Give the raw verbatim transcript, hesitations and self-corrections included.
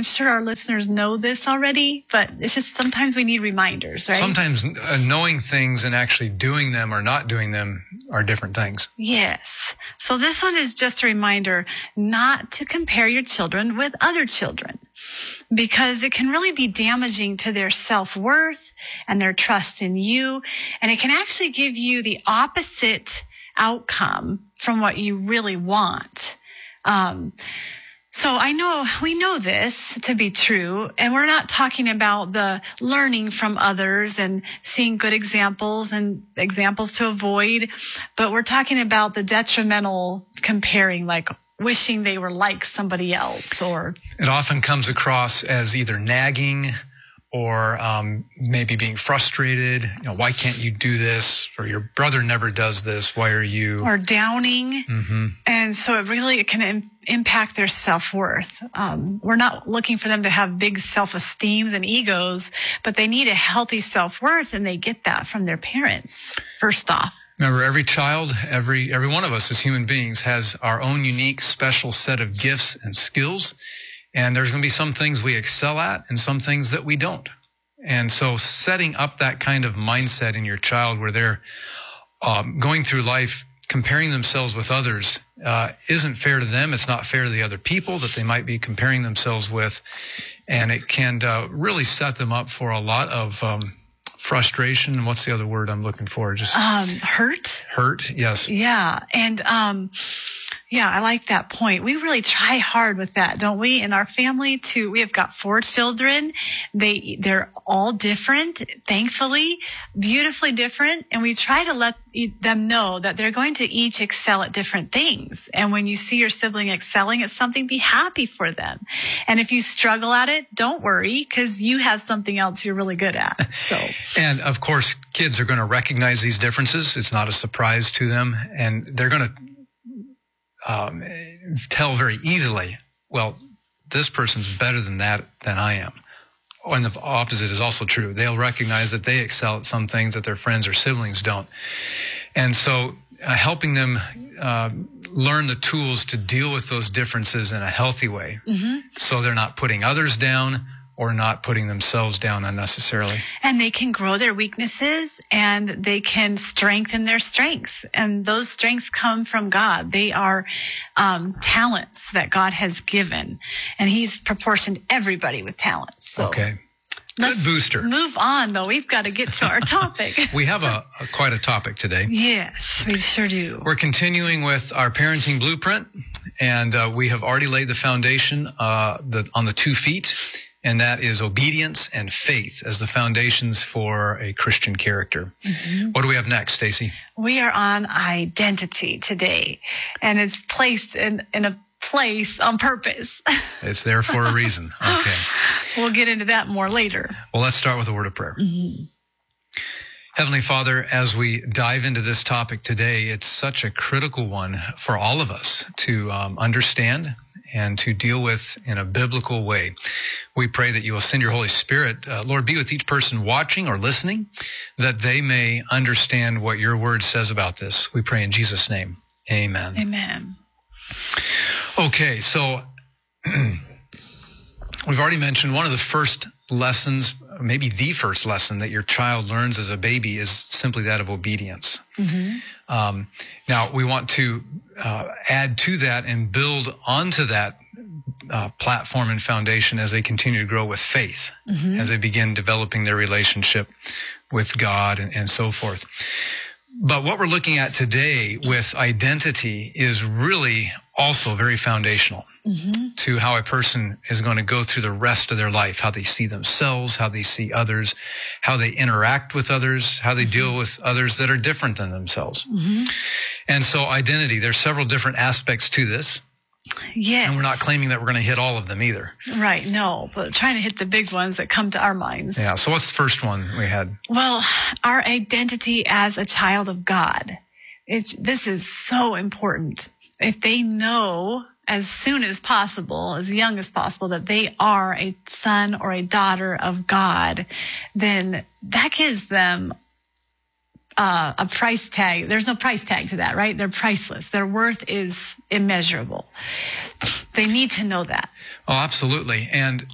sure our listeners know this already, but it's just sometimes we need reminders, right? Sometimes uh, knowing things and actually doing them or not doing them are different things. Yes. So this one is just a reminder not to compare your children with other children, because it can really be damaging to their self-worth and their trust in you. And it can actually give you the opposite outcome from what you really want. Um, so I know, we know this to be true, and we're not talking about the learning from others and seeing good examples and examples to avoid, but we're talking about the detrimental comparing, like wishing they were like somebody else. Or it often comes across as either nagging or um, maybe being frustrated. You know, why can't you do this? Or your brother never does this. Why are you? Or downing. Mm-hmm. And so it really it can im- impact their self-worth. Um, we're not looking for them to have big self-esteems and egos, but they need a healthy self-worth, and they get that from their parents, first off. Remember, every child, every every one of us as human beings has our own unique, special set of gifts and skills. And there's going to be some things we excel at and some things that we don't. And so setting up that kind of mindset in your child where they're um, going through life comparing themselves with others uh, isn't fair to them. It's not fair to the other people that they might be comparing themselves with. And it can uh, really set them up for a lot of um, frustration. What's the other word I'm looking for? Just um, hurt. Hurt, yes. Yeah. And um Yeah, I like that point. We really try hard with that, don't we? In our family, too, we have got four children. They, they're all different, thankfully, beautifully different. And we try to let them know that they're going to each excel at different things. And when you see your sibling excelling at something, be happy for them. And if you struggle at it, don't worry, because you have something else you're really good at. So, and of course, kids are going to recognize these differences. It's not a surprise to them. And they're going to Um, tell very easily, well, this person's better than that than I am. And the opposite is also true. They'll recognize that they excel at some things that their friends or siblings don't. And so uh, helping them uh, learn the tools to deal with those differences in a healthy way, mm-hmm. so they're not putting others down or not putting themselves down unnecessarily. And they can grow their weaknesses and they can strengthen their strengths. And those strengths come from God. They are um, talents that God has given. And He's proportioned everybody with talents. So okay. Good booster. Move on, though. We've got to get to our topic. We have a, a quite a topic today. Yes, we sure do. We're continuing with our parenting blueprint, and uh, we have already laid the foundation uh, the, on the two feet. And that is obedience and faith as the foundations for a Christian character. Mm-hmm. What do we have next, Stacy? We are on identity today, and it's placed in, in a place on purpose. It's there for a reason. Okay. We'll get into that more later. Well, let's start with a word of prayer. Mm-hmm. Heavenly Father, as we dive into this topic today, it's such a critical one for all of us to um, understand and to deal with in a biblical way. We pray that you will send your Holy Spirit, uh, Lord, be with each person watching or listening, that they may understand what your word says about this. We pray in Jesus' name. Amen. Amen. Okay, so we've already mentioned one of the first lessons, maybe the first lesson that your child learns as a baby is simply that of obedience. Mm-hmm. Um, now, we want to uh, add to that and build onto that uh, platform and foundation as they continue to grow with faith, mm-hmm. as they begin developing their relationship with God and, and so forth. But what we're looking at today with identity is really also very foundational mm-hmm. to how a person is going to go through the rest of their life, how they see themselves, how they see others, how they interact with others, how they mm-hmm. deal with others that are different than themselves. Mm-hmm. And so identity, there's several different aspects to this. Yes. And we're not claiming that we're going to hit all of them either. Right, no, but trying to hit the big ones that come to our minds. Yeah, so what's the first one we had? Well, our identity as a child of God. It's, this is so important. If they know as soon as possible, as young as possible, that they are a son or a daughter of God, then that gives them Uh, a price tag. There's no price tag to that, right? They're priceless. Their worth is immeasurable. They need to know that. Oh, absolutely. And